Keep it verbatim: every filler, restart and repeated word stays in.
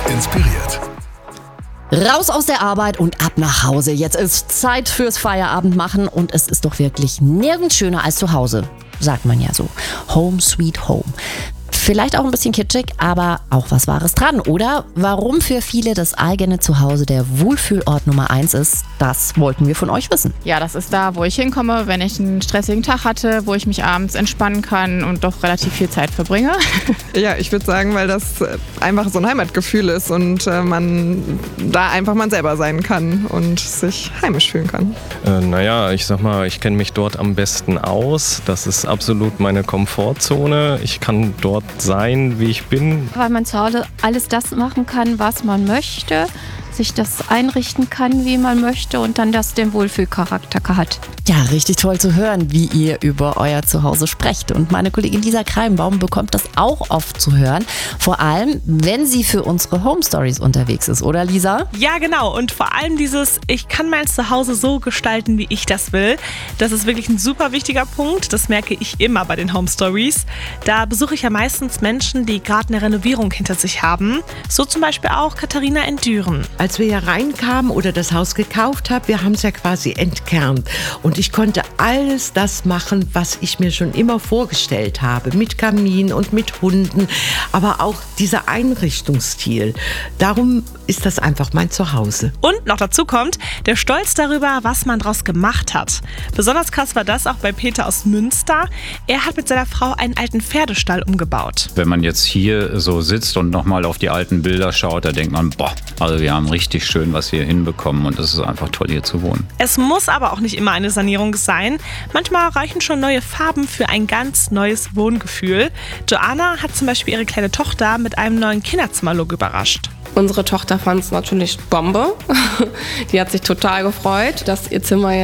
inspiriert. Raus aus der Arbeit und ab nach Hause. Jetzt ist Zeit fürs Feierabendmachen und es ist doch wirklich nirgends schöner als zu Hause, sagt man ja so. Home sweet home. Vielleicht auch ein bisschen kitschig, aber auch was Wahres dran, oder? Warum für viele das eigene Zuhause der Wohlfühlort Nummer eins ist, das wollten wir von euch wissen. Ja, das ist da, wo ich hinkomme, wenn ich einen stressigen Tag hatte, wo ich mich abends entspannen kann und doch relativ viel Zeit verbringe. Ja, ich würde sagen, weil das einfach so ein Heimatgefühl ist und äh, man da einfach man selber sein kann und sich heimisch fühlen kann. Äh, naja, ich sag mal, ich kenne mich dort am besten aus. Das ist absolut meine Komfortzone. Ich kann dort sein, wie ich bin. Weil man zu Hause alles das machen kann, was man möchte, sich das einrichten kann, wie man möchte und dann das den Wohlfühlcharakter hat. Ja, richtig toll zu hören, wie ihr über euer Zuhause sprecht. Und meine Kollegin Lisa Kreienbaum bekommt das auch oft zu hören. Vor allem, wenn sie für unsere Home Stories unterwegs ist, oder Lisa? Ja, genau. Und vor allem dieses, ich kann mein Zuhause so gestalten, wie ich das will. Das ist wirklich ein super wichtiger Punkt. Das merke ich immer bei den Home Stories. Da besuche ich ja meistens Menschen, die gerade eine Renovierung hinter sich haben. So zum Beispiel auch Katharina in Düren. Als wir hier reinkamen oder das Haus gekauft haben, wir haben es ja quasi entkernt. Und ich konnte alles das machen, was ich mir schon immer vorgestellt habe. Mit Kamin und mit Hunden, aber auch dieser Einrichtungsstil. Darum ist das einfach mein Zuhause. Und noch dazu kommt der Stolz darüber, was man draus gemacht hat. Besonders krass war das auch bei Peter aus Münster. Er hat mit seiner Frau einen alten Pferdestall umgebaut. Wenn man jetzt hier so sitzt und nochmal auf die alten Bilder schaut, da denkt man, boah, also wir haben richtig schön was wir hier hinbekommen und es ist einfach toll, hier zu wohnen. Es muss aber auch nicht immer eine Sanierung sein. Manchmal reichen schon neue Farben für ein ganz neues Wohngefühl. Joanna hat zum Beispiel ihre kleine Tochter mit einem neuen Kinderzimmerlook überrascht. Unsere Tochter fand es natürlich Bombe. Die hat sich total gefreut, dass ihr Zimmer